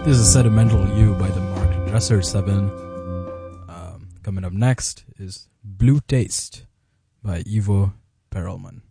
This is Sentimental You by the Mark Dresser 7. Coming up next is Blue Taste by Ivo Perelman.